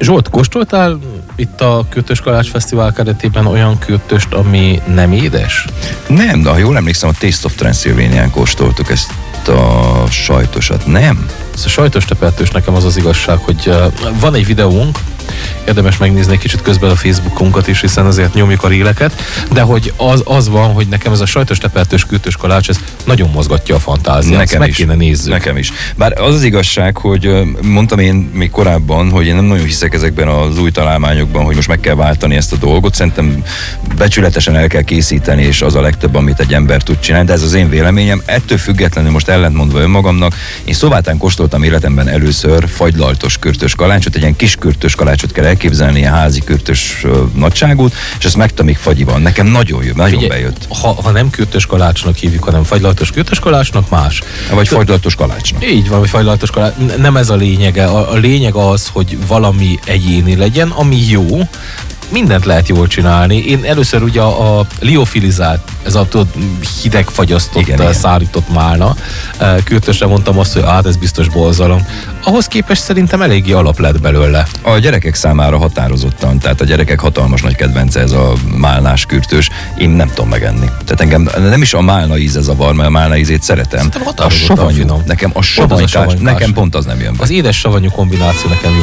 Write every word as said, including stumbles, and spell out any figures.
Zsolt, kóstoltál itt a Kürtös Kalács Fesztivál keretében olyan kürtöst, ami nem édes? Nem, de ha jól emlékszem, a Taste of Transylvanián kóstoltuk ezt a sajtosat, nem? Ez a sajtos tepertős, nekem az az igazság, hogy uh, van egy videónk, érdemes megnézni egy kicsit közben a Facebookunkat is, hiszen azért nyomjuk a réleket, de hogy az, az van, hogy nekem ez a sajtos tepertős kürtös kalács, ez nagyon mozgatja a fantáziát. Nekem meg is. kéne nézzük. Nekem is. Bár az az igazság, hogy mondtam én még korábban, hogy én nem nagyon hiszek ezekben az új találmányokban, hogy most meg kell váltani ezt a dolgot. Szerintem becsületesen el kell készíteni, és az a legtöbb, amit egy ember tud csinálni, de ez az én véleményem. Ettől függetlenül most ellentmondva önmagamnak, én Szobátán kóstoltam életemben először fagylaltos kürtös kalácsot, egy ilyen kis kürtös kalácsot kell elképzelni, ilyen házi kürtös uh, nagyságot, és ezt megtam még fagyiban. Nekem nagyon jó, nagyon Figyelj, bejött. Ha, ha nem kürtös kalácsnak hívjuk, hanem fagylaltos kürtös kalácsnak más. Vagy fagylaltos kalácsnak. Így van, vagy fagylaltos kalács. Nem ez a lényege. A, a lényeg az, hogy valami egyéni legyen, ami jó. Mindent lehet jól csinálni. Én először ugye a, a liofilizált, ez a tudod, hideg fagyasztott, igen, igen. szárított málna kürtösre mondtam azt, hogy hát ez biztos bolzalom. Ahhoz képest szerintem eléggé alap lett belőle. A gyerekek számára határozottan, tehát a gyerekek hatalmas nagy kedvence ez a málnás kürtös. Én nem tudom megenni. Tehát engem nem is a málna íze zavar, mert a málna ízét szeretem. A savanyú. Nekem a savanyú, nekem pont az nem jön be. Az édes savanyú kombináció nekem jó.